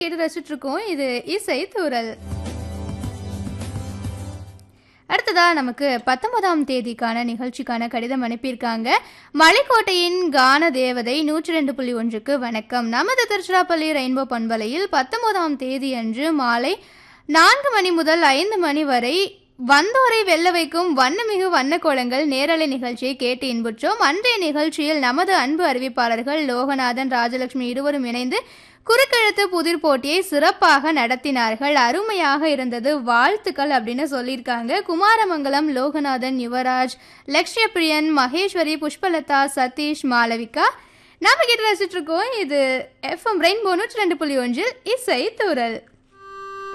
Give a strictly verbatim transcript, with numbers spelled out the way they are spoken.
கேட்டு ரசிச்சுட்டு இருக்கோம். இது இசை தூரல். அடுத்ததா நமக்கு பத்தொன்பதாம் தேதிக்கான நிகழ்ச்சிக்கான கடிதம் அனுப்பியிருக்காங்க. மலைக்கோட்டையின் கான தேவதை நூற்றி ரெண்டு புள்ளி ஒன்றுக்கு வணக்கம். நமது திருச்சிராப்பள்ளி ரெயின்போ பண்பலையில் பத்தொன்பதாம் தேதி அன்று மாலை நான்கு மணி முதல் ஐந்து மணி வரை வந்தோரை வெல்ல வைக்கும் வண்ணமிகு வண்ணக்கோலங்கள் நேரலை நிகழ்ச்சியை கேட்டு இன்புற்றோம். அன்றைய நிகழ்ச்சியில் நமது அன்பு அறிவிப்பாளர்கள் லோகநாதன், ராஜலட்சுமி இருவரும் இணைந்து குறுக்கெழுத்து புதிர் போட்டியை சிறப்பாக நடத்தினார்கள். அருமையாக இருந்தது, வாழ்த்துக்கள் அப்படின்னு சொல்லியிருக்காங்க. குமாரமங்கலம் லோகநாதன், யுவராஜ், லக்ஷ்ய பிரியன், மகேஸ்வரி, புஷ்பலதா, சதீஷ், மாளவிகா. நாம கேட்டு ரசிச்சுட்டு இருக்கோம். இது எஃப்எம் ரெயின்போ நூற்றி ரெண்டு புள்ளி ஒன்றில் இசை தூரல்.